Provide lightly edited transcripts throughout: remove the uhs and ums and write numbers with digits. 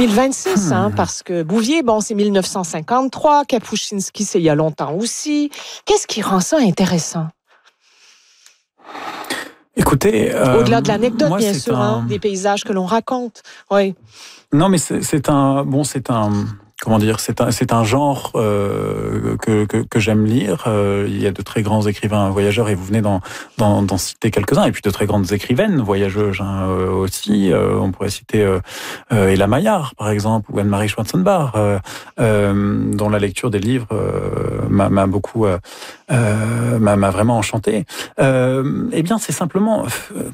2026, parce que Bouvier, c'est 1953, Kapuscinski, c'est il y a longtemps aussi. Qu'est-ce qui rend ça intéressant? Écoutez, au-delà de l'anecdote, bien sûr, des paysages que l'on raconte. Oui. Non, mais c'est un genre que j'aime lire. Il y a de très grands écrivains voyageurs et vous venez d'en citer quelques-uns, et puis de très grandes écrivaines voyageuses aussi. On pourrait citer Ella Maillard, par exemple, ou Anne-Marie Schwarzenbach, dont la lecture des livres m'a beaucoup m'a vraiment enchanté. Eh bien, c'est simplement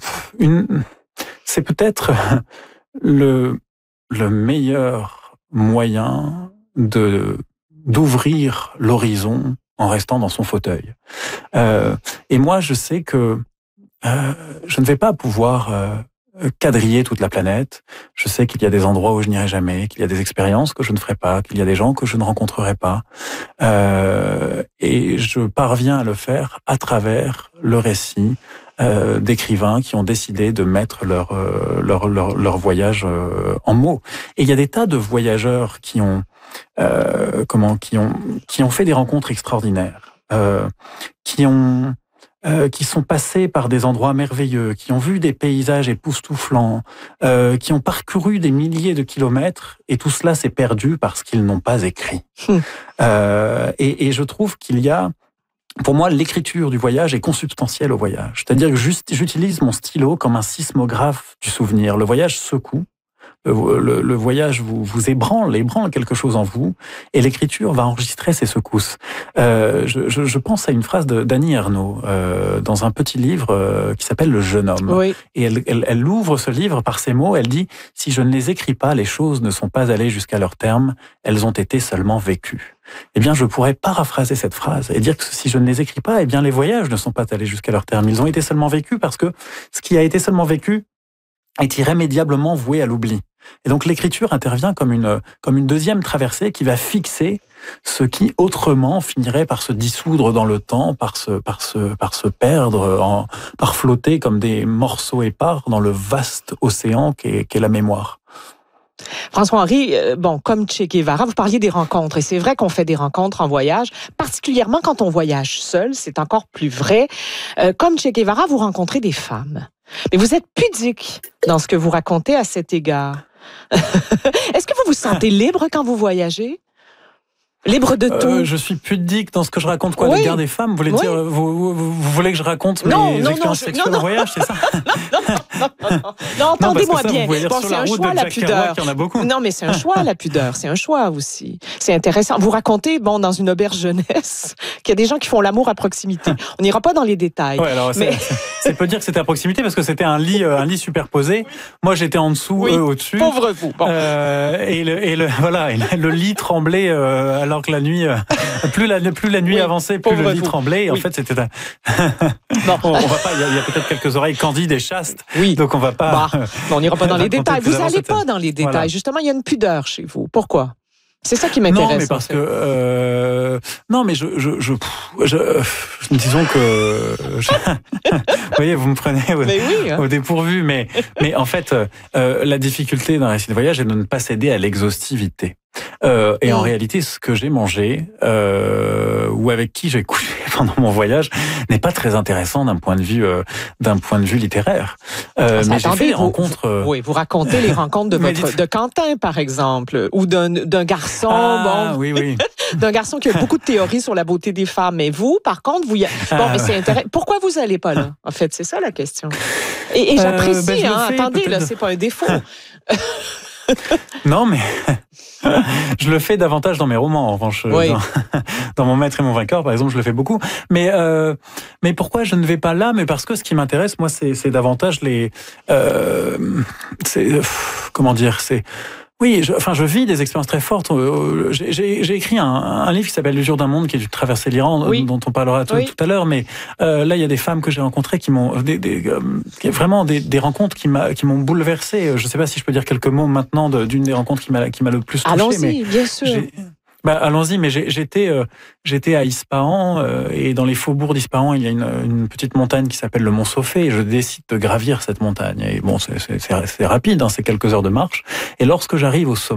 c'est peut-être le meilleur moyen d'ouvrir l'horizon en restant dans son fauteuil. Et moi, je sais que je ne vais pas pouvoir quadriller toute la planète. Je sais qu'il y a des endroits où je n'irai jamais, qu'il y a des expériences que je ne ferai pas, qu'il y a des gens que je ne rencontrerai pas. Et je parviens à le faire à travers le récit d'écrivains qui ont décidé de mettre leur voyage en mots. Et il y a des tas de voyageurs qui ont fait des rencontres extraordinaires, qui sont passés par des endroits merveilleux, qui ont vu des paysages époustouflants, qui ont parcouru des milliers de kilomètres, et tout cela s'est perdu parce qu'ils n'ont pas écrit. Et je trouve qu'il y a, pour moi, l'écriture du voyage est consubstantielle au voyage. C'est-à-dire que j'utilise mon stylo comme un sismographe du souvenir. Le voyage secoue. Le voyage vous ébranle quelque chose en vous, et l'écriture va enregistrer ces secousses. Je pense à une phrase d'Annie Ernaux dans un petit livre qui s'appelle Le jeune homme. Oui. Et elle ouvre ce livre par ces mots. Elle dit: si je ne les écris pas, les choses ne sont pas allées jusqu'à leur terme, elles ont été seulement vécues. Eh bien, je pourrais paraphraser cette phrase et dire que si je ne les écris pas, eh bien, les voyages ne sont pas allés jusqu'à leur terme. Ils ont été seulement vécus parce que ce qui a été seulement vécu est irrémédiablement voué à l'oubli. Et donc l'écriture intervient comme une deuxième traversée qui va fixer ce qui autrement finirait par se dissoudre dans le temps, par se perdre, par flotter comme des morceaux épars dans le vaste océan qu'est la mémoire. François-Henri, comme Che Guevara, vous parliez des rencontres, et c'est vrai qu'on fait des rencontres en voyage, particulièrement quand on voyage seul, c'est encore plus vrai. Comme Che Guevara, vous rencontrez des femmes. Mais vous êtes pudique dans ce que vous racontez à cet égard. Est-ce que vous vous sentez libre quand vous voyagez? Libre de tout. Je suis pudique dans ce que je raconte, quoi, l'égard des femmes. Vous voulez dire, vous voulez que je raconte mes expériences sexuelles en voyage, c'est ça? Non, entendez-moi bien. C'est un choix, la pudeur. Il y en a beaucoup. Non, mais c'est un choix, la pudeur. C'est un choix aussi. C'est intéressant. Vous racontez, dans une auberge jeunesse, qu'il y a des gens qui font l'amour à proximité. On n'ira pas dans les détails. Ouais, alors, c'est peut dire que c'était à proximité parce que c'était un lit superposé. Moi, j'étais en dessous, eux au-dessus. Pauvre vous. Bon. Et le lit tremblait, alors que la nuit, plus la nuit avançait, plus le lit tremblait. Et en fait, c'était on va pas, il y a peut-être quelques oreilles candides et chastes. Oui. Donc on va pas. On n'ira pas dans les détails. Vous n'allez pas dans les détails. Voilà. Justement, il y a une pudeur chez vous. Pourquoi? C'est ça qui m'intéresse. Non, mais parce que disons que vous voyez, vous me prenez au dépourvu, mais en fait, la difficulté d'un récit de voyage est de ne pas céder à l'exhaustivité. Et en réalité, ce que j'ai mangé ou avec qui j'ai couché pendant mon voyage n'est pas très intéressant d'un point de vue littéraire. Mais j'ai fait des rencontres. Vous racontez les rencontres de Quentin, par exemple, ou d'un garçon. Oui. D'un garçon qui a beaucoup de théories sur la beauté des femmes. Mais vous, par contre, mais c'est intéressant. Pourquoi vous allez pas là? En fait, c'est ça la question. Et j'apprécie. Attendez, là, c'est pas un défaut. Non, mais je le fais davantage dans mes romans, en revanche. Dans Mon Maître et mon Vainqueur, par exemple, je le fais beaucoup. Mais pourquoi je ne vais pas là? Mais parce que ce qui m'intéresse, moi, c'est davantage je vis des expériences très fortes. J'ai écrit un livre qui s'appelle L'usure d'un monde, qui est une traversée de l'Iran, dont on parlera tout à l'heure. Mais là, il y a des femmes que j'ai rencontrées qui m'ont vraiment des rencontres qui m'ont bouleversé. Je ne sais pas si je peux dire quelques mots maintenant d'une des rencontres qui m'a le plus touché. Allons-y, bien sûr. Allons-y, mais j'étais à Ispahan, et dans les faubourgs d'Ispahan, il y a une petite montagne qui s'appelle le Mont Sofé, et je décide de gravir cette montagne. Et bon, c'est rapide, c'est quelques heures de marche. Et lorsque j'arrive au sommet,